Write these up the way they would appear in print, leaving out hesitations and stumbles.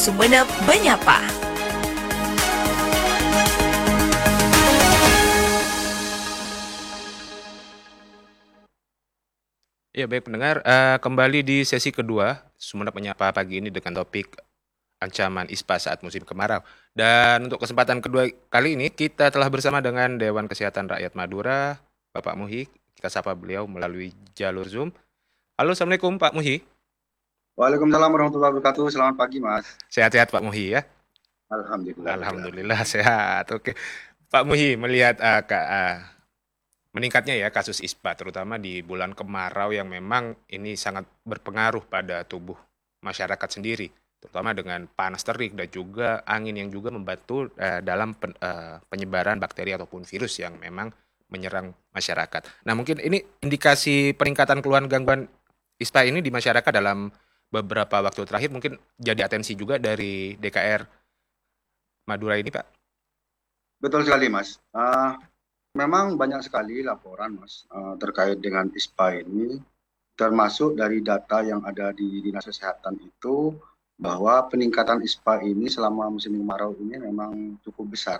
Sumeneb Menyapa. Ya baik pendengar, kembali di sesi kedua Sumeneb Menyapa pagi ini dengan topik ancaman ISPA saat musim kemarau. Dan untuk kesempatan kedua kali ini kita telah bersama dengan Dewan Kesehatan Rakyat Madura, Bapak Muhi. Kita sapa beliau melalui jalur Zoom. Halo, Assalamualaikum Pak Muhi. Waalaikumsalam warahmatullahi wabarakatuh. Selamat pagi, Mas. Sehat-sehat Pak Muhi ya? Alhamdulillah. Alhamdulillah sehat. Oke, Pak Muhi melihat meningkatnya ya kasus ISPA terutama di bulan kemarau yang memang ini sangat berpengaruh pada tubuh masyarakat sendiri, terutama dengan panas terik dan juga angin yang juga membantu dalam penyebaran bakteri ataupun virus yang memang menyerang masyarakat. Nah, mungkin ini indikasi peningkatan keluhan gangguan ISPA ini di masyarakat dalam beberapa waktu terakhir mungkin jadi atensi juga dari DKR Madura ini, Pak. Betul sekali, Mas. Memang banyak sekali laporan, Mas, terkait dengan ISPA ini, termasuk dari data yang ada di Dinas Kesehatan itu, bahwa peningkatan ISPA ini selama musim kemarau ini memang cukup besar.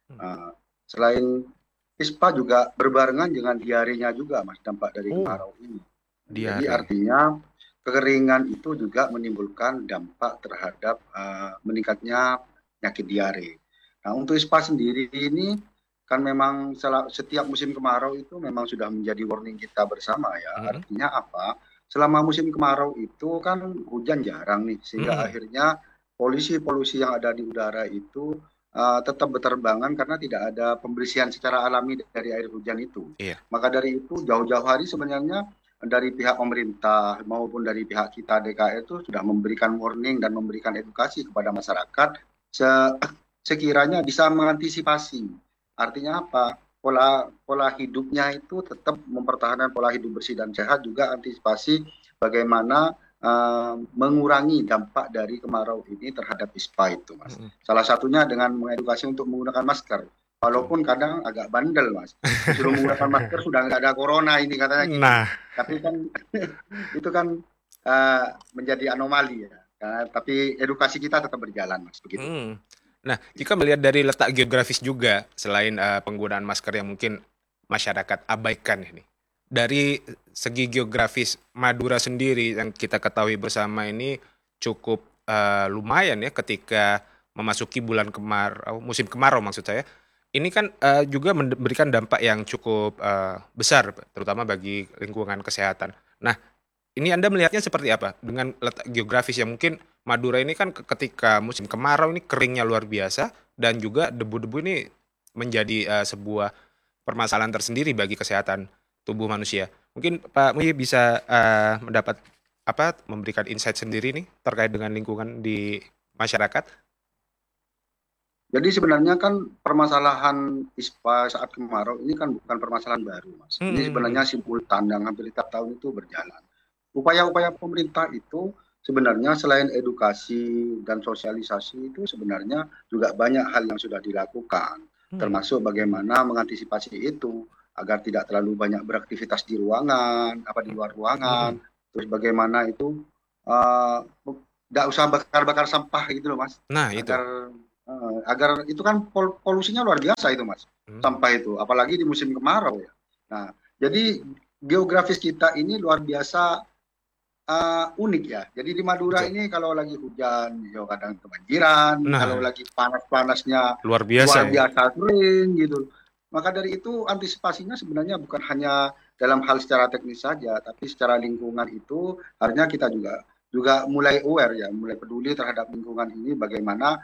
Selain ISPA juga berbarengan dengan diarenya juga, Mas, dampak dari kemarau ini. Jadi artinya kekeringan itu juga menimbulkan dampak terhadap meningkatnya penyakit diare. Nah, untuk ISPA sendiri ini kan memang setiap musim kemarau itu memang sudah menjadi warning kita bersama ya. Artinya apa? Selama musim kemarau itu kan hujan jarang nih, sehingga akhirnya polusi-polusi yang ada di udara itu tetap berterbangan karena tidak ada pembersihan secara alami dari air hujan itu. Maka dari itu jauh-jauh hari sebenarnya dari pihak pemerintah maupun dari pihak kita DKI itu sudah memberikan warning dan memberikan edukasi kepada masyarakat sekiranya bisa mengantisipasi. Artinya apa? Pola hidupnya itu tetap mempertahankan pola hidup bersih dan sehat, juga antisipasi bagaimana mengurangi dampak dari kemarau ini terhadap ISPA itu, Mas. Salah satunya dengan mengedukasi untuk menggunakan masker. Walaupun kadang agak bandel, Mas. Disuruh menggunakan masker sudah nggak ada corona ini katanya gitu. Tapi kan itu kan menjadi anomali ya. Tapi edukasi kita tetap berjalan, Mas, begitu. Nah, jika melihat dari letak geografis juga, selain penggunaan masker yang mungkin masyarakat abaikan ini, dari segi geografis Madura sendiri yang kita ketahui bersama ini cukup lumayan ya ketika memasuki bulan kemarau, musim kemarau maksud saya. Ini kan juga memberikan dampak yang cukup besar, terutama bagi lingkungan kesehatan. Nah, ini Anda melihatnya seperti apa dengan letak geografis yang mungkin Madura ini kan ketika musim kemarau ini keringnya luar biasa dan juga debu-debu ini menjadi sebuah permasalahan tersendiri bagi kesehatan tubuh manusia. Mungkin Pak Muhi bisa memberikan insight sendiri nih terkait dengan lingkungan di masyarakat. Jadi sebenarnya kan permasalahan ISPA saat kemarau ini kan bukan permasalahan baru, Mas. Ini sebenarnya simultan yang hampir tiap tahun itu berjalan. Upaya-upaya pemerintah itu sebenarnya selain edukasi dan sosialisasi itu sebenarnya juga banyak hal yang sudah dilakukan, termasuk bagaimana mengantisipasi itu agar tidak terlalu banyak beraktivitas di ruangan, di luar ruangan, terus bagaimana itu tidak usah bakar-bakar sampah gitu loh, Mas. Nah, itu. Agar itu kan polusinya luar biasa itu, Mas, sampah itu, apalagi di musim kemarau ya. Nah, jadi geografis kita ini luar biasa unik ya. Jadi di Madura ini kalau lagi hujan, ya kadang kebanjiran. Kalau lagi panas-panasnya luar biasa kering gitu. Maka dari itu antisipasinya sebenarnya bukan hanya dalam hal secara teknis saja, tapi secara lingkungan itu harusnya kita juga mulai aware ya, mulai peduli terhadap lingkungan ini, bagaimana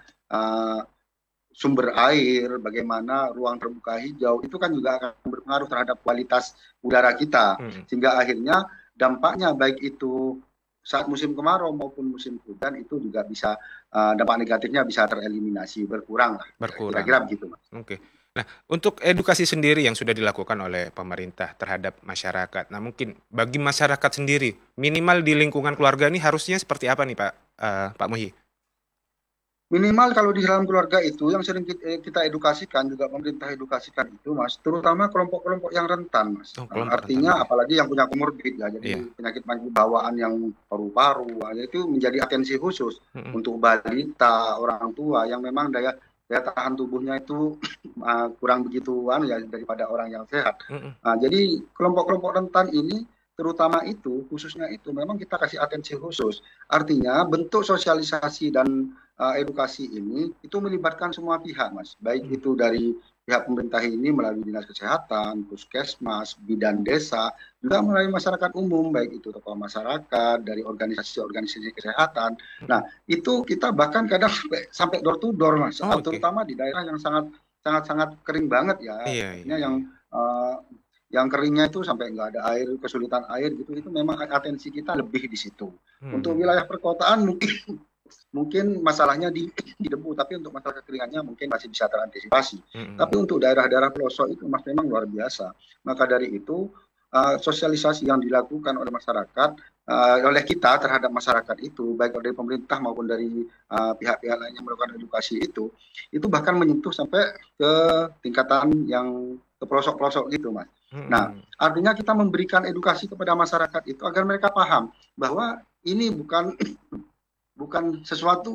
sumber air, bagaimana ruang terbuka hijau, itu kan juga akan berpengaruh terhadap kualitas udara kita. Sehingga akhirnya dampaknya baik itu saat musim kemarau maupun musim hujan itu juga bisa dampak negatifnya bisa tereliminasi, berkurang lah. Kira-kira begitu, Mas. Oke. Nah, untuk edukasi sendiri yang sudah dilakukan oleh pemerintah terhadap masyarakat. Nah, mungkin bagi masyarakat sendiri, minimal di lingkungan keluarga ini harusnya seperti apa nih Pak Muhi? Minimal kalau di dalam keluarga itu yang sering kita edukasikan, juga pemerintah edukasikan itu, Mas, terutama kelompok-kelompok yang rentan, Mas. Oh, kelompok rentan, Artinya oke. apalagi yang punya komorbid ya, Iya. jadi penyakit-penyakit bawaan yang paru-paru, itu menjadi atensi khusus Mhm, untuk balita, orang tua yang memang daya daya tahan tubuhnya itu kurang begitu ya daripada orang yang sehat. mhm, Jadi kelompok-kelompok rentan ini terutama itu, khususnya itu memang kita kasih atensi khusus. Artinya bentuk sosialisasi dan edukasi ini itu melibatkan semua pihak, Mas. Baik mhm, itu dari pihak pemerintah ini melalui dinas kesehatan, puskesmas, bidan desa, juga melalui masyarakat umum, baik itu tokoh masyarakat, dari organisasi-organisasi kesehatan. Nah, mhm. itu kita bahkan kadang sampai door to door, Mas. Oh, oke. Terutama di daerah yang sangat sangat sangat kering banget ya, Iya, iya, artinya iya. uh, yang keringnya itu sampai nggak ada air, kesulitan air gitu, itu memang atensi kita lebih di situ. Untuk Mhm, wilayah perkotaan mungkin mungkin masalahnya di debu, tapi untuk masalah kekeringannya mungkin masih bisa terantisipasi. Tapi mhm, untuk daerah-daerah pelosok itu Mas memang luar biasa. Maka dari itu sosialisasi yang dilakukan oleh masyarakat, oleh kita terhadap masyarakat itu, baik dari pemerintah maupun dari pihak-pihak lain yang melakukan edukasi itu bahkan menyentuh sampai ke tingkatan yang ke pelosok-pelosok gitu, Mas. Nah, mhm. artinya kita memberikan edukasi kepada masyarakat itu agar mereka paham bahwa ini bukan sesuatu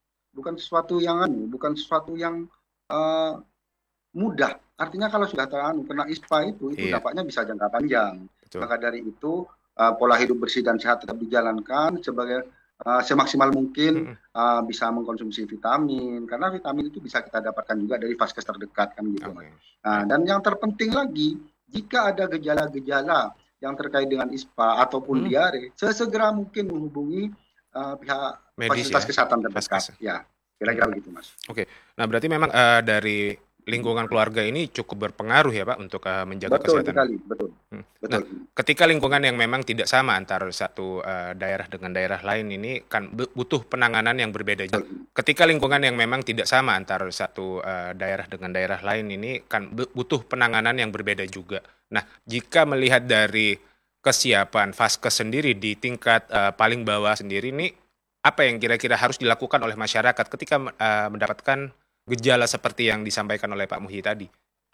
bukan sesuatu yang uh, mudah. Artinya kalau sudah kena ISPA itu Iya, dampaknya bisa jangka panjang. betul. Maka dari itu pola hidup bersih dan sehat tetap dijalankan sebagai semaksimal mungkin Mhm, bisa mengkonsumsi vitamin karena vitamin itu bisa kita dapatkan juga dari vaskes terdekat kan gitu, Mas. oke. Baik. Dan yang terpenting lagi jika ada gejala-gejala yang terkait dengan ISPA ataupun Mhm, diare, sesegera mungkin menghubungi pihak medis fasilitas ya, kesehatan terdekat. Vaskes. Ya, kira-kira Mhm. begitu, Mas. Oke. Nah, berarti memang, dari lingkungan keluarga ini cukup berpengaruh ya, Pak, untuk, menjaga Betul kesehatan. sekali, betul, Mhm. Nah, betul. ketika lingkungan yang memang tidak sama antara satu, daerah dengan daerah lain ini kan butuh penanganan yang berbeda. Betul. Ketika lingkungan yang memang tidak sama antara satu, daerah dengan daerah lain ini kan butuh penanganan yang berbeda juga. Nah, jika melihat dari kesiapan Vaskes sendiri di tingkat, paling bawah sendiri ini, apa yang kira-kira harus dilakukan oleh masyarakat ketika mendapatkan gejala seperti yang disampaikan oleh Pak Muhyi tadi?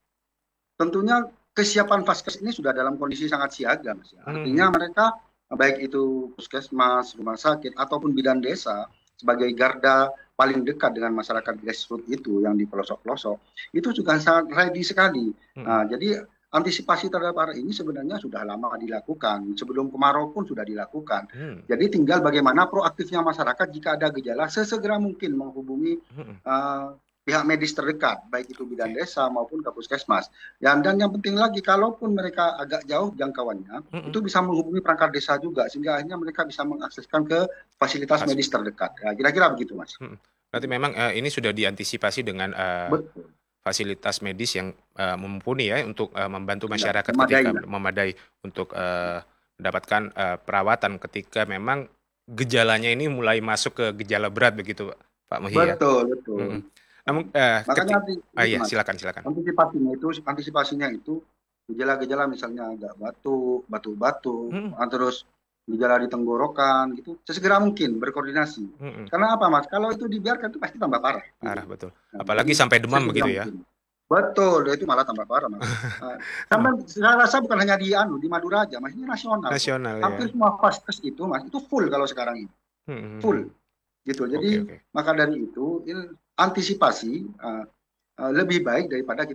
Tentunya kesiapan vaskes ini sudah dalam kondisi sangat siaga, Mas. Ya. Artinya Mhm, mereka baik itu puskesmas, rumah sakit ataupun bidan desa sebagai garda paling dekat dengan masyarakat grassroots itu yang di pelosok-pelosok itu juga sangat ready sekali. mhm, Jadi antisipasi terhadap hal ini sebenarnya sudah lama dilakukan. Sebelum kemarau pun sudah dilakukan. mmm, Jadi tinggal bagaimana proaktifnya masyarakat jika ada gejala sesegera mungkin menghubungi mhm, uh, pihak medis terdekat, baik itu bidan oke, desa maupun ke puskesmas. Dan yang penting lagi, kalaupun mereka agak jauh jangkauannya, itu mhm, bisa menghubungi perangkat desa juga, sehingga akhirnya mereka bisa mengakseskan ke fasilitas hasil. medis terdekat. Ya, kira-kira begitu, Mas. Mhm. Berarti memang, ini sudah diantisipasi dengan, Betul, fasilitas medis yang, mumpuni ya untuk, membantu ya, masyarakat memadai ketika lah. memadai untuk, mendapatkan, perawatan ketika memang gejalanya ini mulai masuk ke gejala berat begitu, Pak Muhyi ya? Betul, betul. Mhm. Nah, Namun, makanya nanti gitu, iya Mas. silakan, silakan. Antisipasinya itu gejala-gejala misalnya agak batuk-batuk, Mhm, terus gejala di tenggorokan gitu, sesegera mungkin berkoordinasi. mhm, Karena apa, Mas? Kalau itu dibiarkan itu pasti tambah parah parah gitu. betul. Nah, Apalagi jadi sampai demam sesegera begitu ya? mungkin. Betul, itu malah tambah parah, Mas. Mhm, Sampai saya rasa bukan hanya di Madura aja, Mas, ini nasional kok. nasional Hampir ya? semua vaskes itu, Mas, itu full kalau sekarang ini, Mhm, mhm, full mhm. gitu. Oke, Jadi oke. maka dari itu ini antisipasi lebih baik daripada